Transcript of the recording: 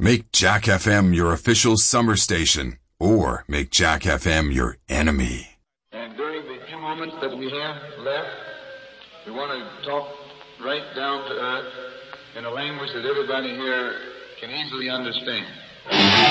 Make Jack FM your official summer station, or make Jack FM your enemy. And during the few moments that we have left, we want to talk right down to earth in a language that everybody here can easily understand.